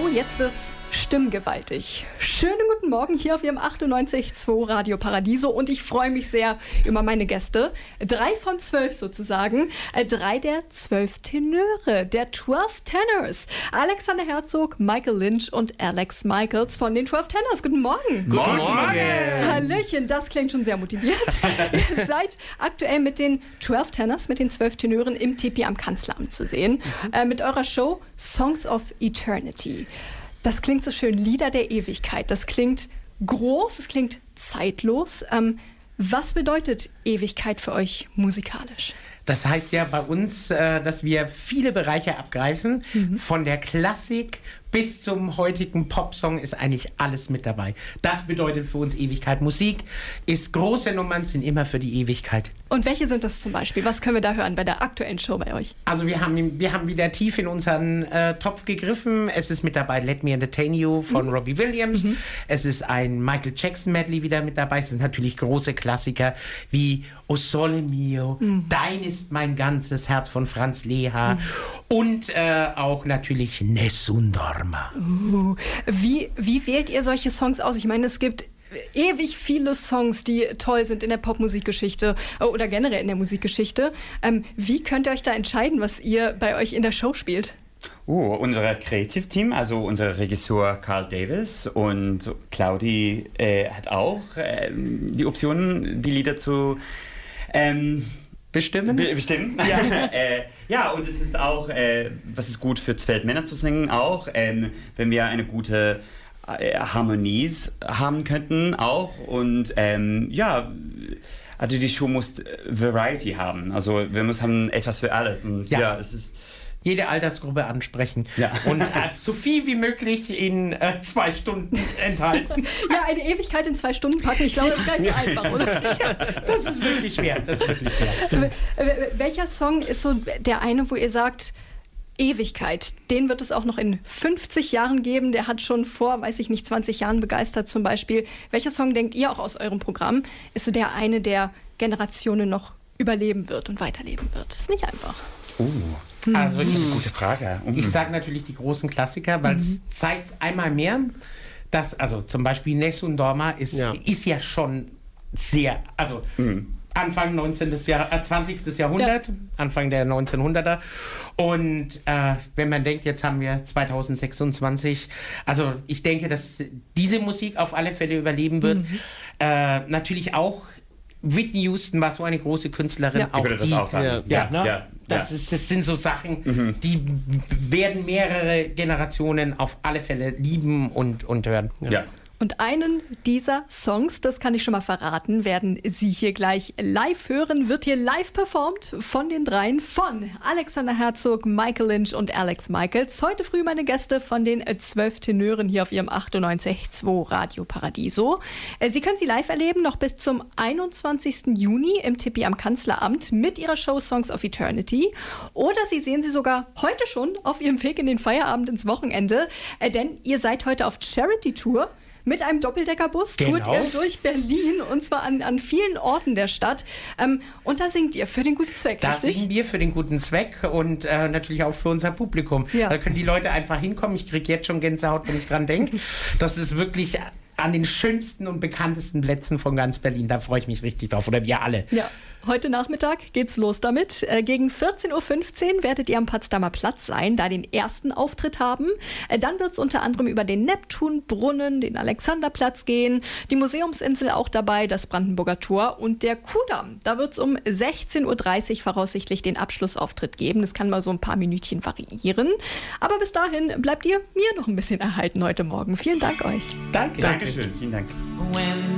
jetzt wird's stimmgewaltig. Schönen guten Morgen hier auf Ihrem 98.2 Radio Paradiso und ich freue mich sehr über meine Gäste. 3 von 12 sozusagen. 3 der 12 Tenöre, der 12 Tenors. Alexander Herzog, Michael Lynch und Alex Michaels von den 12 Tenors. Guten Morgen. Guten Morgen. Hallöchen, das klingt schon sehr motiviert. Ihr seid aktuell mit den 12 Tenors, mit den 12 Tenören im Tipi am Kanzleramt zu sehen. Mit eurer Show Songs of Eternity. Das klingt so schön, Lieder der Ewigkeit. Das klingt groß, es klingt zeitlos. Was bedeutet Ewigkeit für euch musikalisch? Das heißt ja bei uns, dass wir viele Bereiche abgreifen. Von der Klassik bis zum heutigen Popsong ist eigentlich alles mit dabei. Das bedeutet für uns Ewigkeit. Musik ist große Nummern, sind immer für die Ewigkeit. Und welche sind das zum Beispiel? Was können wir da hören bei der aktuellen Show bei euch? Also wir haben wieder tief in unseren Topf gegriffen. Es ist mit dabei Let Me Entertain You von Robbie Williams. Es ist ein Michael Jackson Medley wieder mit dabei. Es sind natürlich große Klassiker wie O Sole Mio, Dein ist mein ganzes Herz von Franz Leha und auch natürlich Nessun Dorma. Wie wählt ihr solche Songs aus? Ich meine, es gibt ewig viele Songs, die toll sind in der Popmusikgeschichte oder generell in der Musikgeschichte. Wie könnt ihr euch da entscheiden, was ihr bei euch in der Show spielt? Unser Creative-Team, also unser Regisseur Carl Davis und Claudi hat auch die Option, die Lieder zu Bestimmen? Ja. Ja, und es ist auch, was ist gut für 12 Männer zu singen, auch, wenn wir eine gute Harmonie haben könnten, auch. Und ja, also die Show muss Variety haben. Also wir müssen haben etwas für alles. Und ja es ist jede Altersgruppe ansprechen und so viel wie möglich in 2 Stunden enthalten. Ja, eine Ewigkeit in 2 Stunden packen, ich glaube, das ist gar nicht so einfach, oder? Ja, das ist wirklich schwer. Welcher Song ist so der eine, wo ihr sagt, Ewigkeit, den wird es auch noch in 50 Jahren geben, der hat schon vor, 20 Jahren begeistert zum Beispiel. Welcher Song denkt ihr auch aus eurem Programm, ist so der eine, der Generationen noch überleben wird und weiterleben wird? Das ist nicht einfach. Also das ist eine gute Frage. Ich sage natürlich die großen Klassiker, weil es zeigt einmal mehr, dass, also zum Beispiel Nessun Dorma ist ja schon sehr, also Anfang 20. Jahrhundert, Anfang der 1900er. Und wenn man denkt, jetzt haben wir 2026, also ich denke, dass diese Musik auf alle Fälle überleben wird. Natürlich auch Whitney Houston war so eine große Künstlerin. Ich würde das auch sagen. Das sind so Sachen, die werden mehrere Generationen auf alle Fälle lieben und hören. Ja. Und einen dieser Songs, das kann ich schon mal verraten, werden Sie hier gleich live hören, wird hier live performt von den dreien, von Alexander Herzog, Michael Lynch und Alex Michaels. Heute früh meine Gäste von den 12 Tenören hier auf Ihrem 98.2 Radio Paradiso. Sie können sie live erleben, noch bis zum 21. Juni im Tipi am Kanzleramt mit ihrer Show Songs of Eternity. Oder Sie sehen sie sogar heute schon auf Ihrem Weg in den Feierabend ins Wochenende, denn ihr seid heute auf Charity-Tour. Mit einem Doppeldeckerbus tourt ihr durch Berlin und zwar an vielen Orten der Stadt. Und da singt ihr für den guten Zweck, richtig? Da singen wir für den guten Zweck und natürlich auch für unser Publikum. Ja. Da können die Leute einfach hinkommen. Ich kriege jetzt schon Gänsehaut, wenn ich dran denke. Das ist wirklich an den schönsten und bekanntesten Plätzen von ganz Berlin. Da freue ich mich richtig drauf. Oder wir alle. Ja. Heute Nachmittag geht's los damit. Gegen 14.15 Uhr werdet ihr am Potsdamer Platz sein, da den ersten Auftritt haben. Dann wird es unter anderem über den Neptunbrunnen, den Alexanderplatz gehen, die Museumsinsel auch dabei, das Brandenburger Tor und der Kudamm. Da wird es um 16.30 Uhr voraussichtlich den Abschlussauftritt geben. Das kann mal so ein paar Minütchen variieren. Aber bis dahin bleibt ihr mir noch ein bisschen erhalten heute Morgen. Vielen Dank euch. Dankeschön. Vielen Dank.